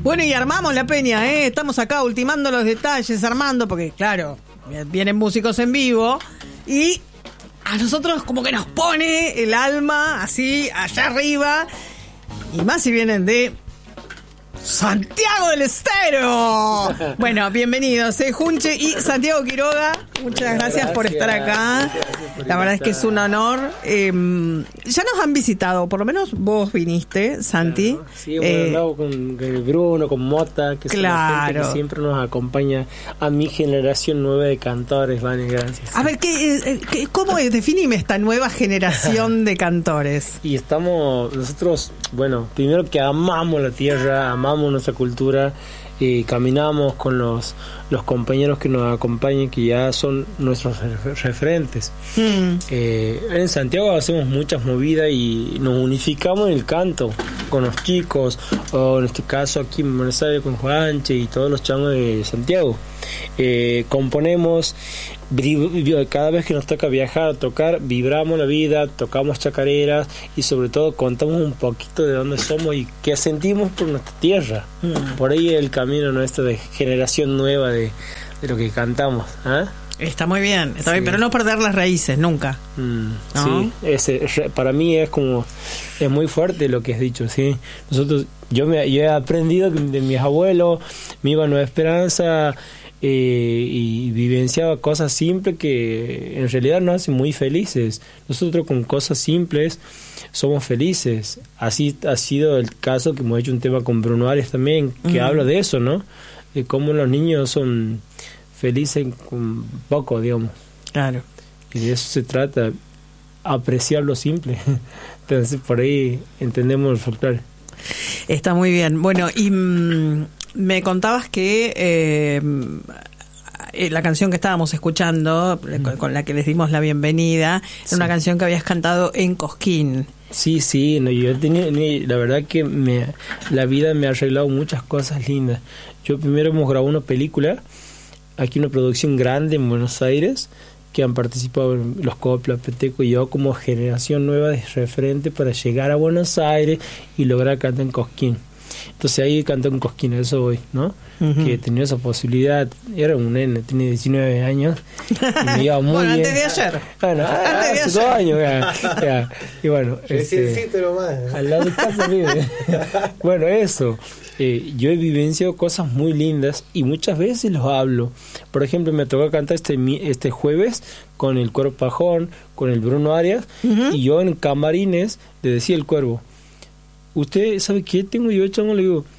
Bueno, y armamos la peña, estamos acá ultimando los detalles, armando, porque claro, vienen músicos en vivo y a nosotros como que nos pone el alma así allá arriba, y más si vienen de Santiago del Estero. Bueno, bienvenidos, Junche y Santiago Quiroga. Muchas gracias por estar acá. La verdad es que es un honor. Ya nos han visitado, por lo menos vos viniste, Santi. Claro, sí, hemos hablado con Bruno, con Mota, que son la gente que siempre nos acompaña a mi generación nueva de cantores. Vale, gracias. A ver, ¿cómo es? Definime esta nueva generación de cantores. Y estamos, nosotros, bueno, primero que amamos la tierra, amamos nuestra cultura, caminamos con los compañeros que nos acompañan, que ya son nuestros referentes. En Santiago hacemos muchas movidas y nos unificamos en el canto con los chicos, o en este caso aquí en Buenos Aires con Juanche y todos los changos de Santiago. Componemos, cada vez que nos toca viajar o tocar, vibramos la vida, tocamos chacareras y sobre todo contamos un poquito de dónde somos y qué sentimos por nuestra tierra. Por ahí el camino nuestro de generación nueva de lo que cantamos. Está muy bien, pero no perder las raíces nunca. ¿No? Sí, para mí es muy fuerte lo que has dicho, sí. Yo he aprendido de mis abuelos, me iba a Nueva Esperanza y vivenciaba cosas simples que en realidad nos hacen muy felices. Nosotros con cosas simples somos felices. Así ha sido el caso que hemos hecho un tema con Bruno Arias también, que habla de eso, ¿no? De cómo los niños son felices con poco, digamos. Claro. Y de eso se trata, apreciar lo simple. Entonces por ahí entendemos el folclore. Está muy bien. Bueno, y me contabas que la canción que estábamos escuchando, con la que les dimos la bienvenida, era una canción que habías cantado en Cosquín. Sí, no, yo tenía, la verdad que la vida me ha arreglado muchas cosas lindas. Yo primero hemos grabado una película, aquí una producción grande en Buenos Aires, que han participado los Copla, Peteco y yo como generación nueva de referente para llegar a Buenos Aires y lograr cantar en Cosquín. Entonces ahí canté en Cosquín, eso hoy, ¿no? Que tenía esa posibilidad, era un nene, tenía 19 años y me iba muy bien. Antes de ayer. Bueno, hace 2 años ya. Y bueno, al lado de casa vive. Bueno, eso. Yo he vivenciado cosas muy lindas y muchas veces los hablo. Por ejemplo, me tocó cantar este jueves con el Cuervo Pajón, con el Bruno Arias, y yo en camarines le decía al Cuervo: ¿usted sabe qué tengo yo, chango? Le digo,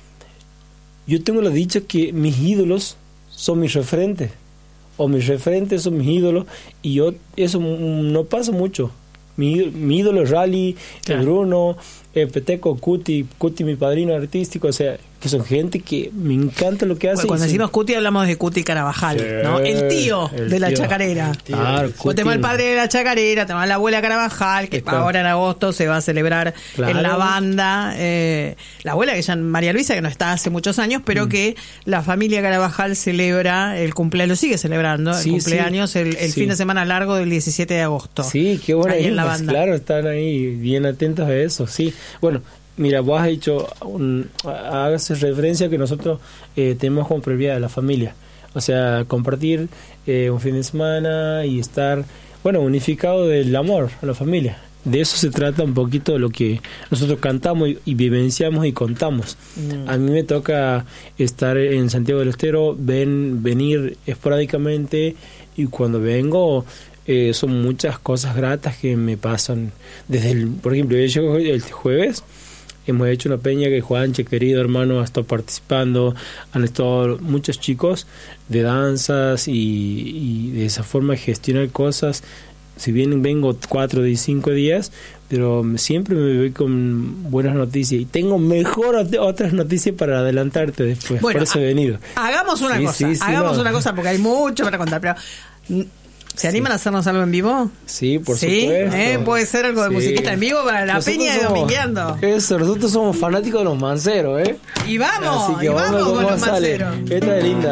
yo tengo la dicha que mis ídolos son mis referentes, o mis referentes son mis ídolos, y yo eso no pasa mucho. Mi ídolo es Rally, el Bruno, Peteco, Cuti, mi padrino artístico, o sea, que son gente que me encanta lo que hace. Bueno, cuando decimos Cuti hablamos de Cuti Carabajal, sí, ¿no? El tío de la chacarera. Claro, o tenemos el padre de la chacarera, tenemos la abuela Carabajal, que ahora en agosto se va a celebrar en la banda. La abuela, que es María Luisa, que no está hace muchos años, pero que la familia Carabajal celebra el cumpleaños, lo sigue celebrando, el cumpleaños el fin de semana largo del 17 de agosto. Sí, qué buena ahí en la banda. Claro, están ahí bien atentos a eso, sí. Bueno, mira, vos has dicho, hágase referencia que nosotros tenemos como prioridad a la familia. O sea, compartir un fin de semana y estar, unificado del amor a la familia. De eso se trata un poquito de lo que nosotros cantamos y vivenciamos y contamos. A mí me toca estar en Santiago del Estero, venir esporádicamente, y cuando vengo son muchas cosas gratas que me pasan. Por ejemplo, yo llego el jueves, hemos hecho una peña que Juanche, querido hermano, ha estado participando, han estado muchos chicos de danzas y de esa forma de gestionar cosas. Si bien vengo 4 de 5 días, pero siempre me voy con buenas noticias y tengo otras noticias para adelantarte después. Bueno, por eso he venido. Hagamos una cosa porque hay mucho para contar, pero ¿se animan a hacernos algo en vivo? Sí, por supuesto. Puede ser algo de musiquita en vivo para la peña de Domingueando. Eso, nosotros somos fanáticos de los manceros, Y vamos, así que vamos con los manceros. Esta es linda.